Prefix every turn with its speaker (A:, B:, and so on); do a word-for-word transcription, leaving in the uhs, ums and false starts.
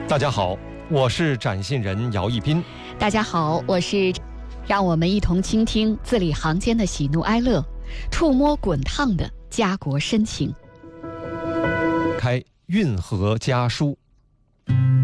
A: 大家好，我是展信人姚一斌。
B: 大家好，我是，让我们一同倾听字里行间的喜怒哀乐，触摸滚烫的家国深情。
A: 开运河家书。